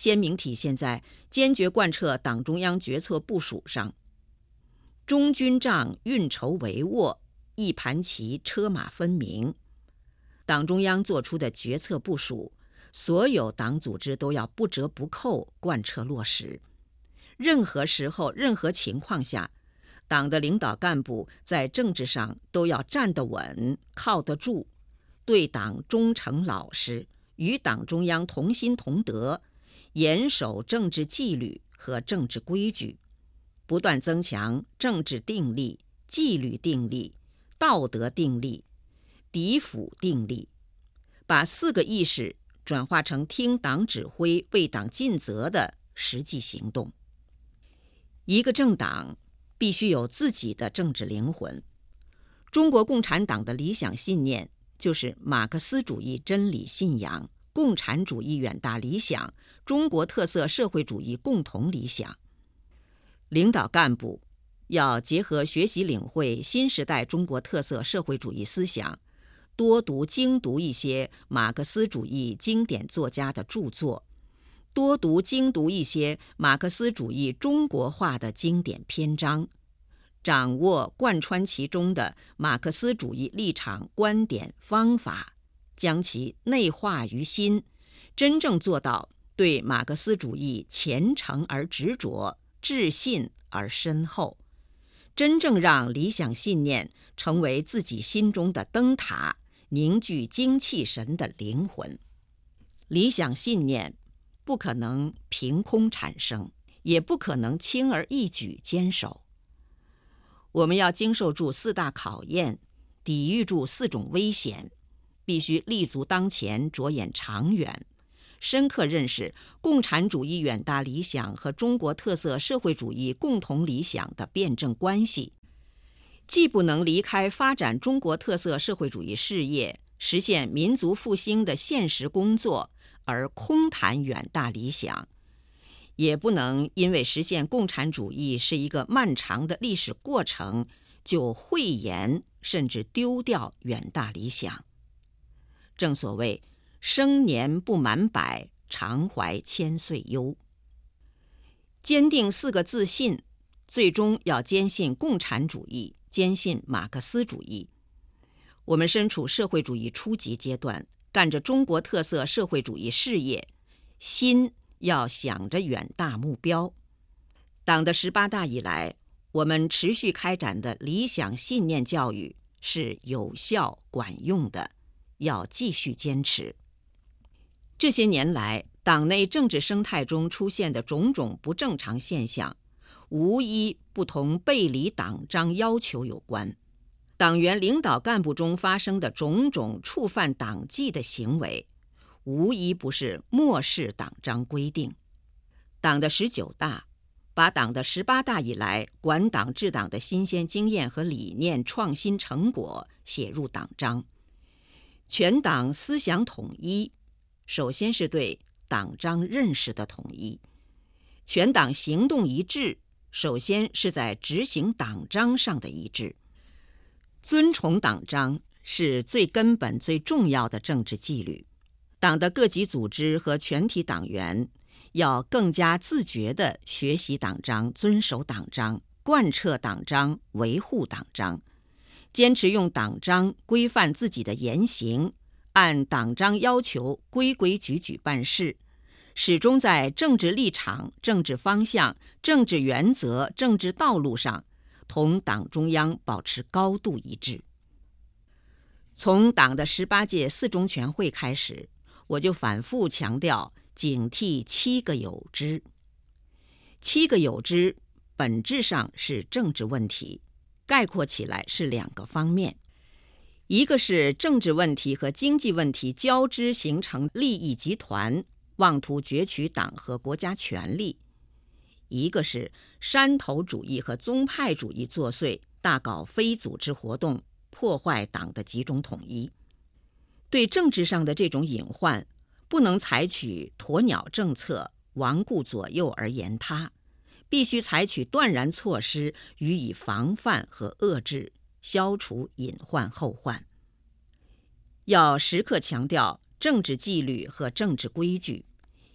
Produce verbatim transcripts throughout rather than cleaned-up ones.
鲜明体现在坚决贯彻党中央决策部署上。中军帐运筹帷幄，一盘棋车马分明。党中央作出的决策部署，所有党组织都要不折不扣贯彻落实。任何时候、任何情况下，党的领导干部在政治上都要站得稳、靠得住，对党忠诚老实，与党中央同心同德，严守政治纪律和政治规矩，不断增强政治定力、纪律定力、道德定力、敌辅定力，把四个意识转化成听党指挥、为党尽责的实际行动。一个政党必须有自己的政治灵魂。中国共产党的理想信念就是马克思主义真理信仰、共产主义远大理想、中国特色社会主义共同理想。领导干部要结合学习领会新时代中国特色社会主义思想，多读精读一些马克思主义经典作家的著作，多读精读一些马克思主义中国化的经典篇章，掌握贯穿其中的马克思主义立场、观点、方法，将其内化于心，真正做到对马克思主义虔诚而执着、至信而深厚，真正让理想信念成为自己心中的灯塔，凝聚精气神的灵魂。理想信念不可能凭空产生，也不可能轻而易举坚守。我们要经受住四大考验，抵御住四种危险，必须立足当前，着眼长远，深刻认识共产主义远大理想和中国特色社会主义共同理想的辩证关系，既不能离开发展中国特色社会主义事业、实现民族复兴的现实工作而空谈远大理想，也不能因为实现共产主义是一个漫长的历史过程，就讳言甚至丢掉远大理想。正所谓生年不满百，常怀千岁忧。坚定四个自信，最终要坚信共产主义，坚信马克思主义。我们身处社会主义初级阶段，干着中国特色社会主义事业，心要想着远大目标。党的十八大以来，我们持续开展的理想信念教育是有效管用的，要继续坚持。这些年来，党内政治生态中出现的种种不正常现象，无一不同背离党章要求有关。党员领导干部中发生的种种触犯党纪的行为，无一不是漠视党章规定。党的十九大把党的十八大以来管党治党的新鲜经验和理念创新成果写入党章。全党思想统一，首先是对党章认识的统一；全党行动一致，首先是在执行党章上的一致。尊崇党章是最根本、最重要的政治纪律。党的各级组织和全体党员要更加自觉地学习党章、遵守党章、贯彻党章、维护党章，坚持用党章规范自己的言行，按党章要求规规矩矩办事，始终在政治立场、政治方向、政治原则、政治道路上同党中央保持高度一致。从党的十八届四中全会开始，我就反复强调警惕七个有之。七个有之本质上是政治问题，概括起来是两个方面，一个是政治问题和经济问题交织形成利益集团，妄图攫取党和国家权力；一个是山头主义和宗派主义作祟，大搞非组织活动，破坏党的集中统一。对政治上的这种隐患，不能采取鸵鸟政策，顽固左右而言他，必须采取断然措施予以防范和遏制，消除隐患后患。要时刻强调政治纪律和政治规矩，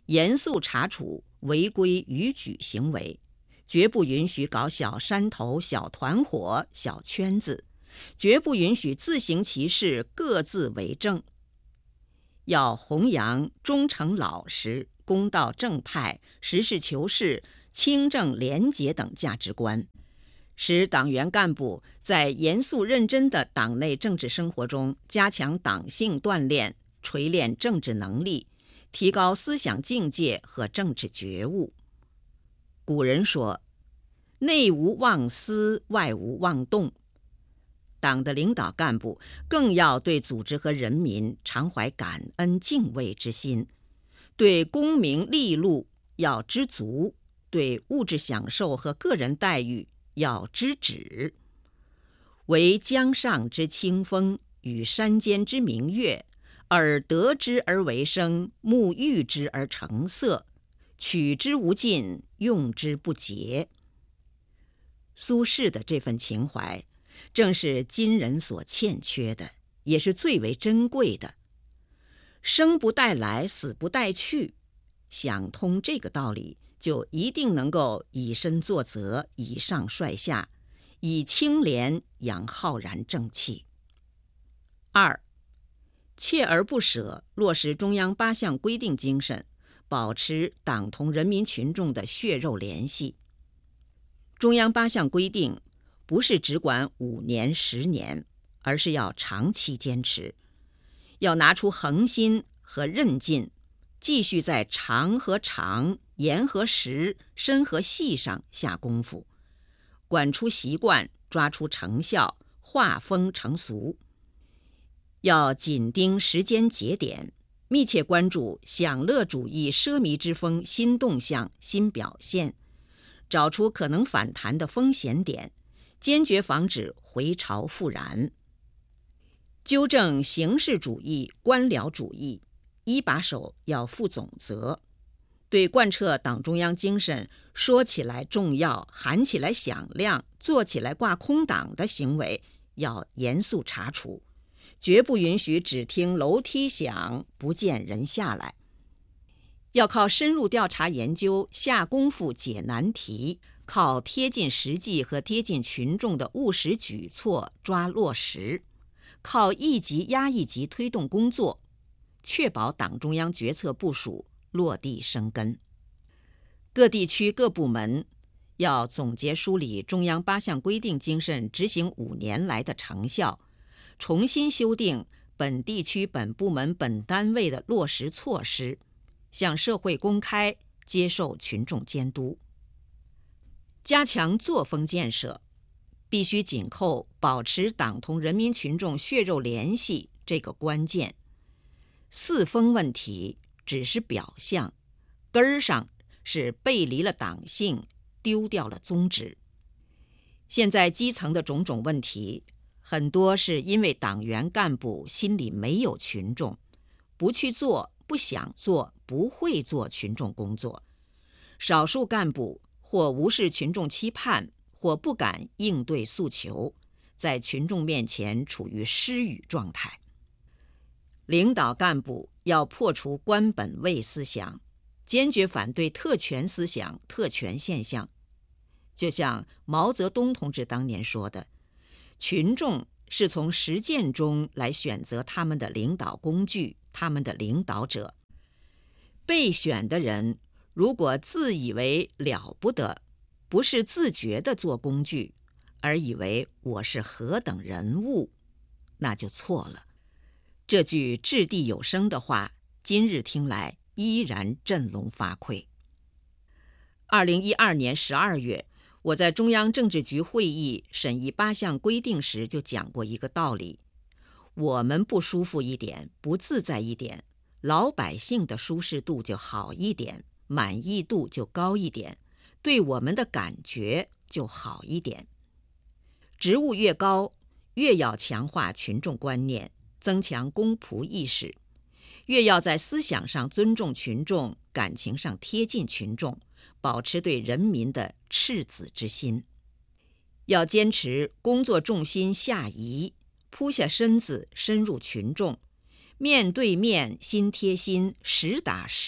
严肃查处违规逾矩行为，绝不允许搞小山头、小团伙、小圈子，绝不允许自行其事、各自为政。要弘扬忠诚老实、公道正派、实事求是、清正廉洁等价值观，使党员干部在严肃认真的党内政治生活中加强党性锻炼，锤炼政治能力，提高思想境界和政治觉悟。古人说，内无妄思，外无妄动。党的领导干部更要对组织和人民常怀感恩敬畏之心，对功名利禄要知足，对物质享受和个人待遇要知止。惟江上之清风，与山间之明月，耳得之而为声，目遇之而成色，取之无尽，用之不竭。苏轼的这份情怀，正是今人所欠缺的，也是最为珍贵的。生不带来，死不带去，想通这个道理，就一定能够以身作则，以上率下，以清廉养浩然正气。二，锲而不舍落实中央八项规定精神，保持党同人民群众的血肉联系。中央八项规定不是只管五年、十年，而是要长期坚持，要拿出恒心和韧劲，继续在长和长、严和实、深和细上下功夫，管出习惯，抓出成效，化风成俗。要紧盯时间节点，密切关注享乐主义奢靡之风新动向、新表现，找出可能反弹的风险点，坚决防止回潮复燃。纠正形式主义、官僚主义，一把手要负总责。对贯彻党中央精神说起来重要、喊起来响亮、做起来挂空党的行为，要严肃查处，绝不允许只听楼梯响，不见人下来。要靠深入调查研究，下功夫解难题，靠贴近实际和贴近群众的务实举措抓落实，靠一级压一级推动工作，确保党中央决策部署落地生根。各地区各部门要总结梳理中央八项规定精神执行五年来的成效，重新修订本地区本部门本单位的落实措施，向社会公开，接受群众监督。加强作风建设，必须紧扣保持党同人民群众血肉联系这个关键。四风问题只是表象，根儿上是背离了党性，丢掉了宗旨。现在基层的种种问题，很多是因为党员干部心里没有群众，不去做，不想做，不会做群众工作。少数干部或无视群众期盼，或不敢应对诉求，在群众面前处于失语状态。领导干部要破除官本位思想，坚决反对特权思想、特权现象。就像毛泽东同志当年说的，群众是从实践中来选择他们的领导工具，他们的领导者。被选的人如果自以为了不得，不是自觉地做工具，而以为我是何等人物，那就错了。这句掷地有声的话，今日听来依然振聋发聩。二零一二年十二月，我在中央政治局会议审议八项规定时就讲过一个道理：我们不舒服一点，不自在一点，老百姓的舒适度就好一点，满意度就高一点，对我们的感觉就好一点。职务越高，越要强化群众观念，增强公仆意识，越要在思想上尊重群众，感情上贴近群众，保持对人民的赤子之心。要坚持工作重心下移，扑下身子深入群众，面对面心贴心，实打实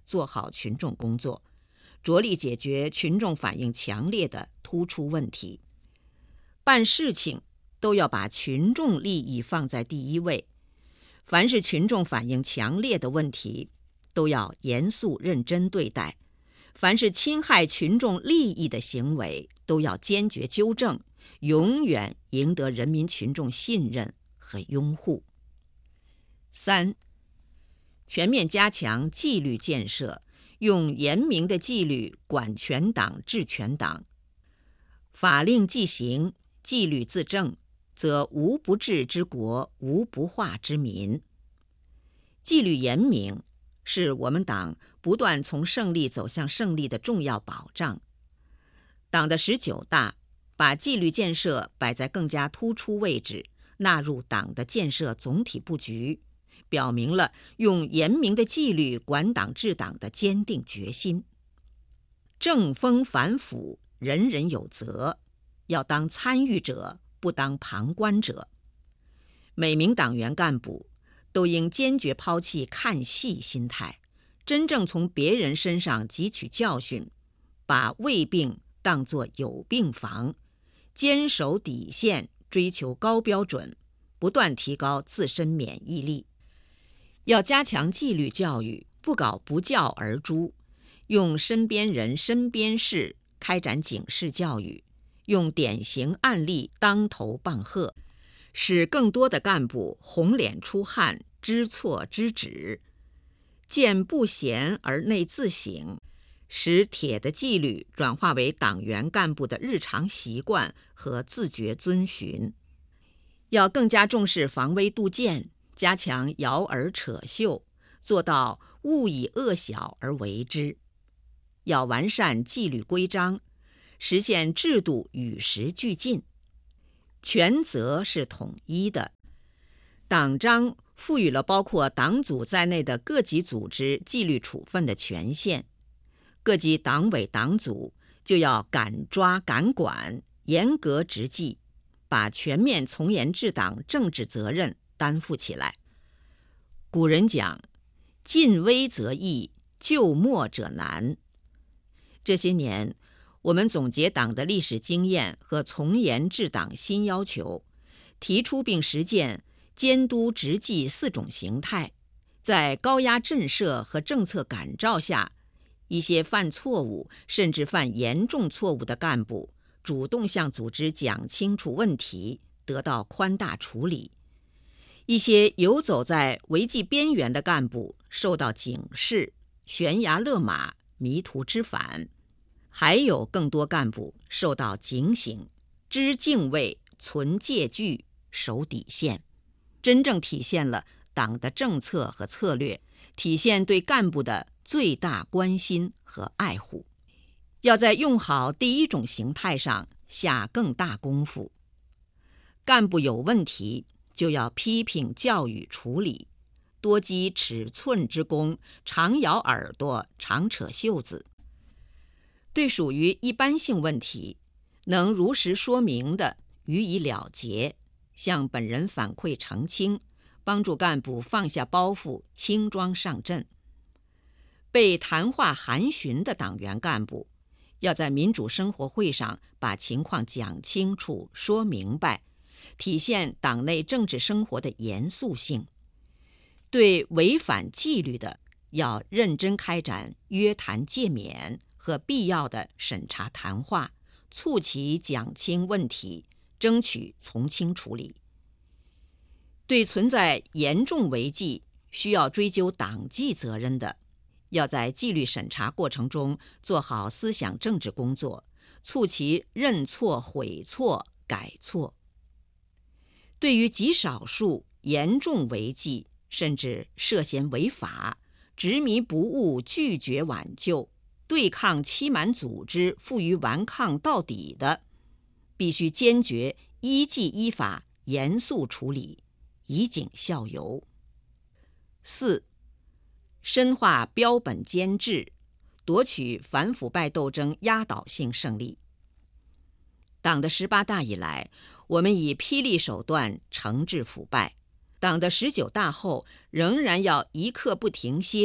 做好群众工作，着力解决群众反应强烈的突出问题。办事情都要把群众利益放在第一位，凡是群众反应强烈的问题，都要严肃认真对待，凡是侵害群众利益的行为，都要坚决纠正，永远赢得人民群众信任和拥护。三、全面加强纪律建设，用严明的纪律管全党治全党。法令既行，纪律自正，则无不治之国，无不化之民。纪律严明是我们党不断从胜利走向胜利的重要保障。党的十九大把纪律建设摆在更加突出位置，纳入党的建设总体布局，表明了用严明的纪律管党治党的坚定决心。正风反腐，人人有责，要当参与者，不当旁观者。每名党员干部都应坚决抛弃看戏心态，真正从别人身上汲取教训，把胃病当作有病防，坚守底线，追求高标准，不断提高自身免疫力。要加强纪律教育，不搞不教而诛，用身边人身边事开展警示教育，用典型案例当头棒喝，使更多的干部红脸出汗，知错知止，见不贤而内自省，使铁的纪律转化为党员干部的日常习惯和自觉遵循。要更加重视防微杜渐，加强摇饵扯袖，做到勿以恶小而为之。要完善纪律规章，实现制度与时俱进。权责是统一的，党章赋予了包括党组在内的各级组织纪律处分的权限，各级党委党组就要敢抓敢管，严格执纪，把全面从严治党政治责任担负起来。古人讲，近微则易，就末者难。这些年，我们总结党的历史经验和从严治党新要求，提出并实践监督执纪四种形态。在高压震慑和政策感召下，一些犯错误甚至犯严重错误的干部主动向组织讲清楚问题，得到宽大处理；一些游走在违纪边缘的干部受到警示，悬崖勒马，迷途知返；还有更多干部受到警醒，知敬畏，存戒惧，守底线，真正体现了党的政策和策略，体现对干部的最大关心和爱护。要在用好第一种形态上下更大功夫。干部有问题，就要批评教育处理，多积尺寸之功，常咬耳朵，常扯袖子。对属于一般性问题，能如实说明的予以了结，向本人反馈澄清，帮助干部放下包袱，轻装上阵。被谈话函询的党员干部，要在民主生活会上把情况讲清楚、说明白，体现党内政治生活的严肃性。对违反纪律的，要认真开展约谈诫勉和必要的审查谈话，促其讲清问题，争取从轻处理。对存在严重违纪，需要追究党纪责任的，要在纪律审查过程中做好思想政治工作，促其认错悔错改错。对于极少数严重违纪甚至涉嫌违法，执迷不悟，拒绝挽救，对抗欺瞒组织，负隅顽抗到底的，必须坚决依纪依法严肃处理，以儆效尤。四、深化标本兼治，夺取反腐败斗争压倒性胜利。党的十八大以来，我们以霹雳手段惩治腐败；党的十九大后，仍然要一刻不停歇，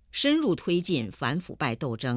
深入推进反腐败斗争。